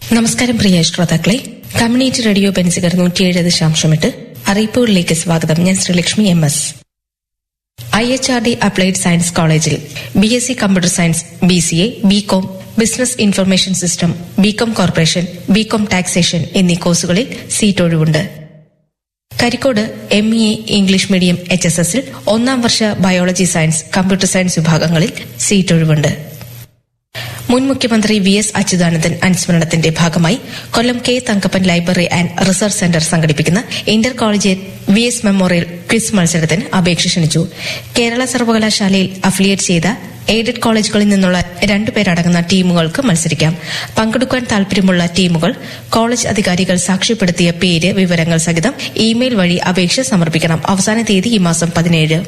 നമസ്കാരം പ്രിയ ശ്രോതാക്കളെ, community radio Benziger 107.8 അറിയിപ്പുകളിലേക്ക് സ്വാഗതം. ഞാൻ Sreelakshmi MS. IHRD applied science കോളേജിൽ BSc computer science, BCA, BCom, business information system, BCom corporation, BCom taxation എന്നീ കോഴ്സുകളിൽ സീറ്റ് ഒഴിവുണ്ട്. കരിക്കോട് ME ഇംഗ്ലീഷ് മീഡിയം HSSൽ 1ാം വർഷ ബയോളജി സയൻസ്, കമ്പ്യൂട്ടർ സയൻസ് വിഭാഗങ്ങളിൽ സീറ്റ് ഒഴിവുണ്ട്. മുൻ മുഖ്യമന്ത്രി VS അച്യുതാനന്ദൻ അനുസ്മരണത്തിന്റെ ഭാഗമായി കൊല്ലം K. Thankappan library and research centre സംഘടിപ്പിക്കുന്ന Inter collegiate VS memorial quiz മത്സരത്തിന് അപേക്ഷ ക്ഷണിച്ചു. കേരള സർവകലാശാലയിൽ അഫിലിയേറ്റ് ചെയ്ത എയ്ഡഡ് കോളേജുകളിൽ നിന്നുള്ള 2 പേരടങ്ങുന്ന ടീമുകൾക്ക് മത്സരിക്കാം. പങ്കെടുക്കാൻ താൽപര്യമുള്ള ടീമുകൾ കോളേജ് അധികാരികൾ സാക്ഷ്യപ്പെടുത്തിയ പേര്, വിവരങ്ങൾ സഹിതം ഇമെയിൽ വഴി അപേക്ഷ സമർപ്പിക്കണം. അവസാന തീയതി ഈ മാസം 17.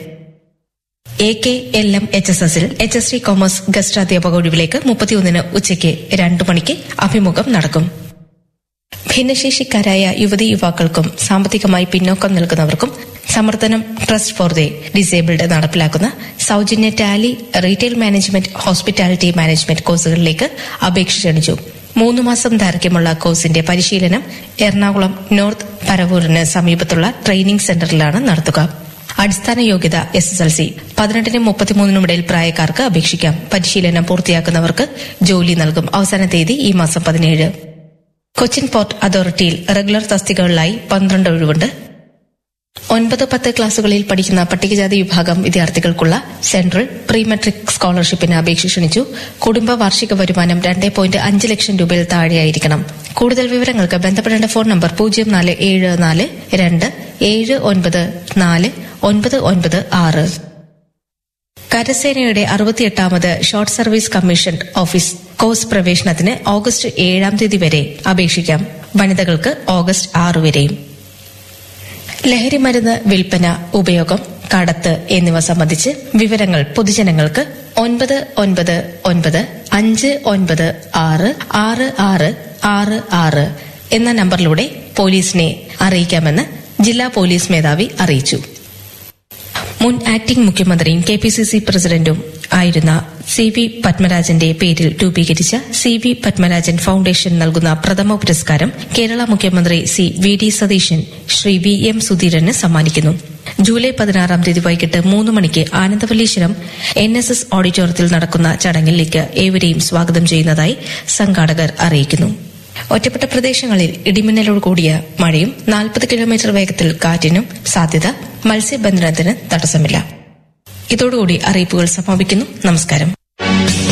AKLM HSSൽ HSD കോമേഴ്സ് ഗസ്റ്റ് അധ്യാപക ഒഴിവിലേക്ക് 31 ഉച്ചയ്ക്ക് 2 മണിക്ക് അഭിമുഖം നടക്കും. ഭിന്നശേഷിക്കാരായ യുവതീ യുവാക്കൾക്കും സാമ്പത്തികമായി പിന്നോക്കം നിൽക്കുന്നവർക്കും സമർദ്ദനം ട്രസ്റ്റ് ഫോർ ദി ഡിസേബിൾഡ് നടപ്പിലാക്കുന്ന സൌജന്യ Tally, retail management, hospitality management കോഴ്സുകളിലേക്ക് അപേക്ഷ ക്ഷണിച്ചു. 3 മാസം ദൈർഘ്യമുള്ള കോഴ്സിന്റെ പരിശീലനം എറണാകുളം നോർത്ത് പരവൂരിന് സമീപത്തുള്ള ട്രെയിനിംഗ് സെന്ററിലാണ് നടത്തുക. അടിസ്ഥാന യോഗ്യത SSLC. 18-നും 33-നും ഇടയിൽ പ്രായക്കാർക്ക് അപേക്ഷിക്കാം. പരിശീലനം പൂർത്തിയാക്കുന്നവർക്ക് ജോലി നൽകും. അവസാന തീയതി ഈ മാസം 17. കൊച്ചിൻ പോർട്ട് അതോറിറ്റിയിൽ റെഗുലർ തസ്തികകളിലായി 12 ഒഴിവുണ്ട്. 9-10 ക്ലാസുകളിൽ പഠിക്കുന്ന പട്ടികജാതി വിഭാഗം വിദ്യാർത്ഥികൾക്കുള്ള സെൻട്രൽ പ്രീ മെട്രിക് സ്കോളർഷിപ്പിന് അപേക്ഷ ക്ഷണിച്ചു. കുടുംബ വാർഷിക വരുമാനം 2.5 ലക്ഷം രൂപയിൽ താഴെയായിരിക്കണം. കൂടുതൽ വിവരങ്ങൾക്ക് ബന്ധപ്പെടേണ്ട ഫോൺ നമ്പർ 0472794996. കരസേനയുടെ 68ാമത് short service commission office course പ്രവേശനത്തിന് ഓഗസ്റ്റ് 7-ാം തീയതി വരെ അപേക്ഷിക്കാം. വനിതകൾക്ക് ഓഗസ്റ്റ് 6 വരെയും. ലഹരിമരുന്ന് വിൽപ്പന, ഉപയോഗം, കടത്ത് എന്നിവ സംബന്ധിച്ച് വിവരങ്ങൾ പൊതുജനങ്ങൾക്ക് 9959566666 എന്ന നമ്പറിലൂടെ പോലീസിനെ അറിയിക്കാമെന്ന് ജില്ലാ പോലീസ് മേധാവി അറിയിച്ചു. മുൻ ആക്ടിംഗ് മുഖ്യമന്ത്രിയും KPCC പ്രസിഡന്റും ആയിരുന്ന CV പത്മരാജന്റെ പേരിൽ രൂപീകരിച്ച CV പത്മരാജൻ ഫൌണ്ടേഷൻ നൽകുന്ന പ്രഥമ പുരസ്കാരം കേരള മുഖ്യമന്ത്രി VD സതീശൻ ശ്രീ VM സുധീരന് സമ്മാനിക്കുന്നു. ജൂലൈ 16-ാം തീയതി വൈകിട്ട് 3 മണിക്ക് ആനന്ദവല്ലീശ്വരം NSS ഓഡിറ്റോറിയത്തിൽ നടക്കുന്ന ചടങ്ങിലേക്ക് ഏവരെയും സ്വാഗതം ചെയ്യുന്നതായി സംഘാടകർ അറിയിക്കുന്നു. ഒറ്റപ്പെട്ട പ്രദേശങ്ങളിൽ ഇടിമിന്നലോട് കൂടിയ മഴയും 40 കിലോമീറ്റർ വേഗത്തിൽ കാറ്റിനും സാധ്യത. മത്സ്യബന്ധനത്തിന് തടസ്സമില്ല. ഇതോടുകൂടി അറിയിപ്പുകൾ സമാപിക്കുന്നു. നമസ്കാരം.